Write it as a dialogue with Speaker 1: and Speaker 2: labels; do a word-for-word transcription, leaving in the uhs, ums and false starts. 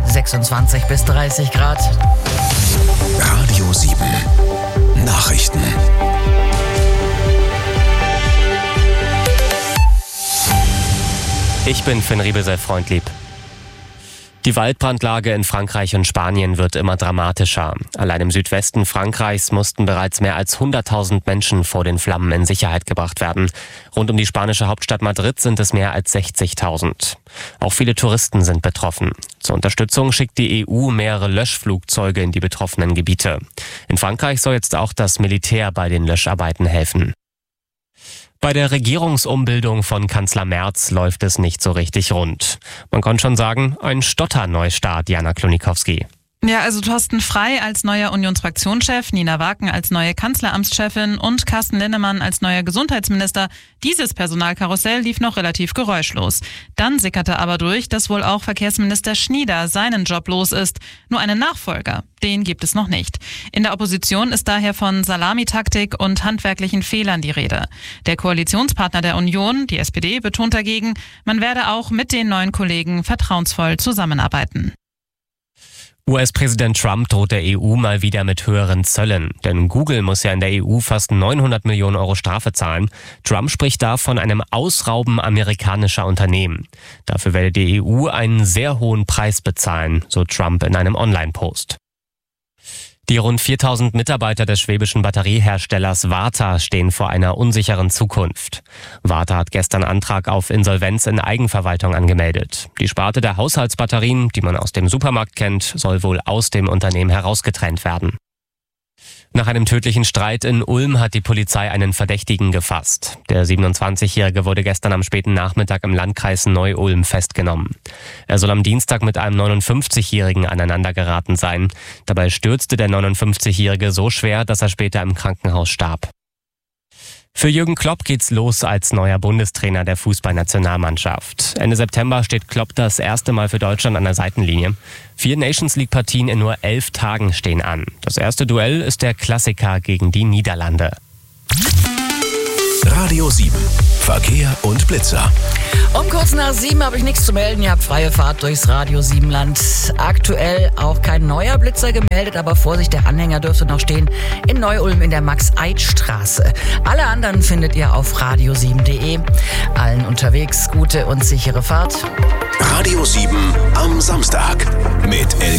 Speaker 1: sechsundzwanzig bis dreißig Grad.
Speaker 2: Radio sieben Nachrichten.
Speaker 3: Ich bin Finn Riebel, Freundlieb. Die Waldbrandlage in Frankreich und Spanien wird immer dramatischer. Allein im Südwesten Frankreichs mussten bereits mehr als hunderttausend Menschen vor den Flammen in Sicherheit gebracht werden. Rund um die spanische Hauptstadt Madrid sind es mehr als sechzigtausend. Auch viele Touristen sind betroffen. Zur Unterstützung schickt die E U mehrere Löschflugzeuge in die betroffenen Gebiete. In Frankreich soll jetzt auch das Militär bei den Löscharbeiten helfen. Bei der Regierungsumbildung von Kanzler Merz läuft es nicht so richtig rund. Man kann schon sagen, ein Stotterneustart, Jana Klonikowski.
Speaker 4: Ja, also Thorsten Frey als neuer Unionsfraktionschef, Nina Waken als neue Kanzleramtschefin und Carsten Linnemann als neuer Gesundheitsminister. Dieses Personalkarussell lief noch relativ geräuschlos. Dann sickerte aber durch, dass wohl auch Verkehrsminister Schnieder seinen Job los ist. Nur einen Nachfolger, den gibt es noch nicht. In der Opposition ist daher von Salamitaktik und handwerklichen Fehlern die Rede. Der Koalitionspartner der Union, die S P D, betont dagegen, man werde auch mit den neuen Kollegen vertrauensvoll zusammenarbeiten.
Speaker 3: U S-Präsident Trump droht der E U mal wieder mit höheren Zöllen. Denn Google muss ja in der E U fast neunhundert Millionen Euro Strafe zahlen. Trump spricht da von einem Ausrauben amerikanischer Unternehmen. Dafür werde die E U einen sehr hohen Preis bezahlen, so Trump in einem Online-Post. Die rund viertausend Mitarbeiter des schwäbischen Batterieherstellers Varta stehen vor einer unsicheren Zukunft. Varta hat gestern Antrag auf Insolvenz in Eigenverwaltung angemeldet. Die Sparte der Haushaltsbatterien, die man aus dem Supermarkt kennt, soll wohl aus dem Unternehmen herausgetrennt werden. Nach einem tödlichen Streit in Ulm hat die Polizei einen Verdächtigen gefasst. Der siebenundzwanzigjährige wurde gestern am späten Nachmittag im Landkreis Neu-Ulm festgenommen. Er soll am Dienstag mit einem neunundfünfzigjährigen aneinandergeraten sein. Dabei stürzte der neunundfünfzigjährige so schwer, dass er später im Krankenhaus starb. Für Jürgen Klopp geht's los als neuer Bundestrainer der Fußballnationalmannschaft. Ende September steht Klopp das erste Mal für Deutschland an der Seitenlinie. Vier Nations-League-Partien in nur elf Tagen stehen an. Das erste Duell ist der Klassiker gegen die Niederlande.
Speaker 2: Radio sieben Verkehr und Blitzer.
Speaker 1: Um kurz nach sieben habe ich nichts zu melden. Ihr habt freie Fahrt durchs Radio sieben Land. Aktuell auch kein neuer Blitzer gemeldet, aber Vorsicht, der Anhänger dürfte noch stehen in Neu-Ulm in der Max-Eid-Straße. Alle anderen findet ihr auf radio sieben punkt de. Allen unterwegs gute und sichere Fahrt.
Speaker 2: Radio sieben am Samstag mit El